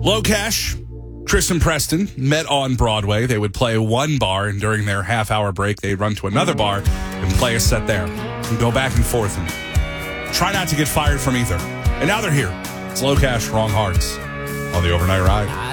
Low Cash, Chris and Preston met on Broadway. They would play one bar, and during their half-hour break, they'd run to another bar and play a set there. And go back and forth and try not to get fired from either. And now they're here. It's Low Cash, Wrong Hearts on the Overnight Ride.